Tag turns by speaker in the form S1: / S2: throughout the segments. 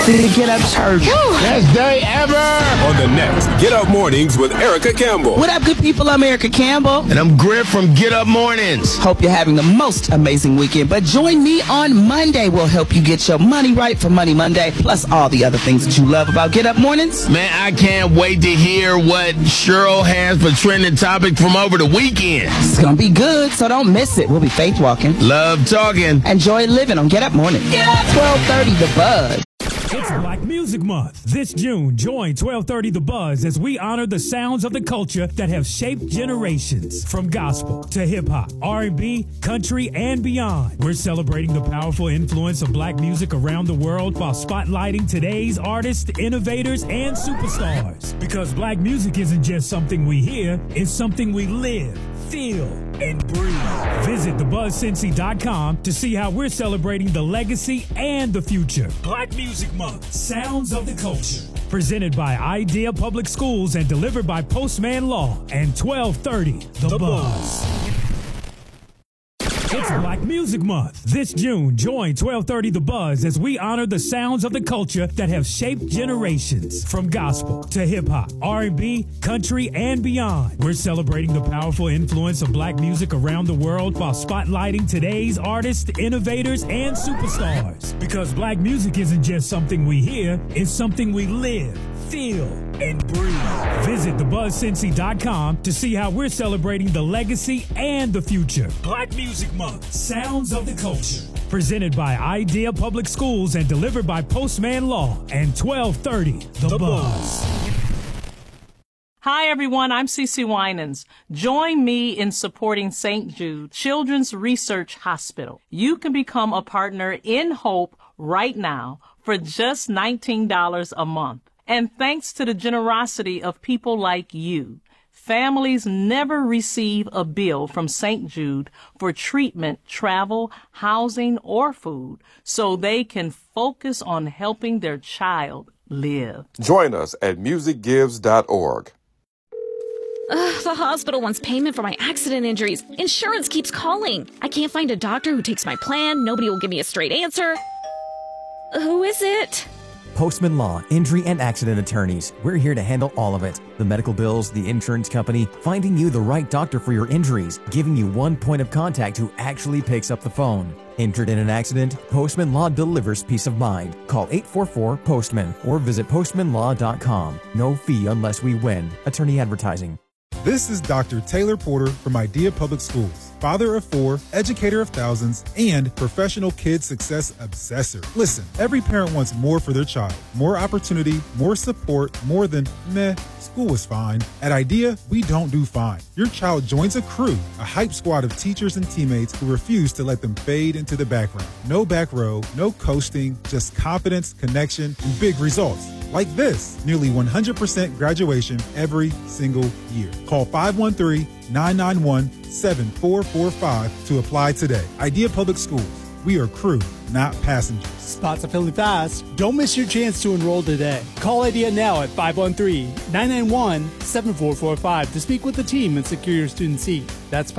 S1: Get up church.
S2: Best day ever.
S3: On the next Get Up Mornings with Erica Campbell.
S1: What up, good people? I'm Erica Campbell.
S2: And I'm Griff from Get Up Mornings.
S1: Hope you're having the most amazing weekend. But join me on Monday. We'll help you get your money right for Money Monday, plus all the other things that you love about Get Up Mornings.
S2: Man, I can't wait to hear what Cheryl has for trending topic from over the weekend.
S1: It's going to be good, so don't miss it. We'll be faith walking.
S2: Love talking.
S1: Enjoy living on Get Up Mornings. Get Up 1230 The Buzz.
S4: It's Black Music Month. This June, join 1230 The Buzz as we honor the sounds of the culture that have shaped generations. From gospel to hip-hop, R&B, country, and beyond. We're celebrating the powerful influence of black music around the world while spotlighting today's artists, innovators, and superstars. Because black music isn't just something we hear, it's something we live, feel, and breathe. Visit thebuzzcincy.com to see how we're celebrating the legacy and the future. Black Music Month, Sounds of the Culture. Presented by Idea Public Schools and delivered by Postman Law and 1230 The Buzz. It's Black Music Month. This June, join 1230 The Buzz as we honor the sounds of the culture that have shaped generations. From gospel to hip-hop, R&B, country, and beyond. We're celebrating the powerful influence of black music around the world while spotlighting today's artists, innovators, and superstars. Because black music isn't just something we hear, it's something we live, feel, and breathe. Visit thebuzzcincy.com to see how we're celebrating the legacy and the future. Black Music Month, Sounds of the Culture. Presented by Idea Public Schools and delivered by Postman Law and 1230 The Buzz.
S5: Hi, everyone. I'm Cece Winans. Join me in supporting St. Jude Children's Research Hospital. You can become a partner in Hope right now for just $19 a month. And thanks to the generosity of people like you, families never receive a bill from St. Jude for treatment, travel, housing, or food, so they can focus on helping their child live.
S3: Join us at musicgives.org.
S6: The hospital wants payment for my accident injuries. Insurance keeps calling. I can't find a doctor who takes my plan. Nobody will give me a straight answer. Who is it?
S7: Postman Law, Injury and Accident Attorneys. We're here to handle all of it. The medical bills, the insurance company, finding you the right doctor for your injuries, giving you one point of contact who actually picks up the phone. Injured in an accident? Postman Law delivers peace of mind. Call 844-POSTMAN or visit postmanlaw.com. No fee unless we win. Attorney advertising.
S8: This is Dr. Taylor Porter from Idea Public Schools, father of 4, educator of thousands, and professional kid success obsessor. Listen, every parent wants more for their child. More opportunity, more support, more than, meh, school was fine. At Idea, we don't do fine. Your child joins a crew, a hype squad of teachers and teammates who refuse to let them fade into the background. No back row, no coasting, just confidence, connection, and big results. Like this, nearly 100% graduation every single year. Call 513-991-7445 to apply today. Idea Public Schools. We are crew, not passengers.
S9: Spots are filling fast. Don't miss your chance to enroll today. Call Idea now at 513-991-7445 to speak with the team and secure your student seat. That's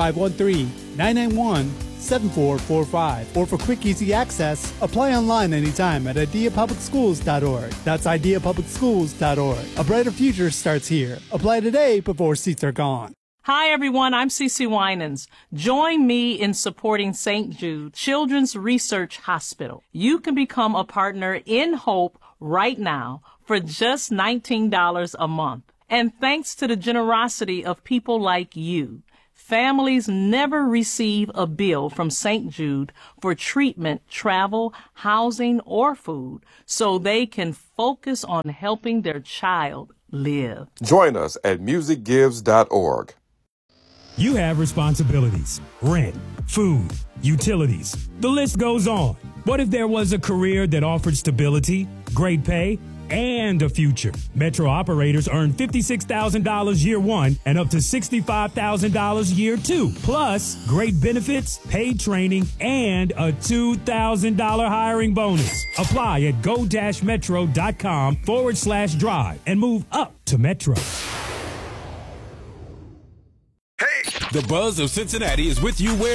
S9: 513-991-7445. Or for quick, easy access, apply online anytime at ideapublicschools.org. That's ideapublicschools.org. A brighter future starts here. Apply today before seats are gone.
S5: Hi, everyone. I'm Cece Winans. Join me in supporting St. Jude Children's Research Hospital. You can become a partner in Hope right now for just $19 a month. And thanks to the generosity of people like you, families never receive a bill from St. Jude for treatment, travel, housing, or food, so they can focus on helping their child live.
S3: Join us at musicgives.org.
S4: You have responsibilities, rent, food, utilities. The list goes on. What if there was a career that offered stability, great pay, and a future? Metro operators earn $56,000 year one and up to $65,000 year two. Plus, great benefits, paid training, and a $2,000 hiring bonus. Apply at go-metro.com/drive and move up to Metro.
S3: The Buzz of Cincinnati is with you where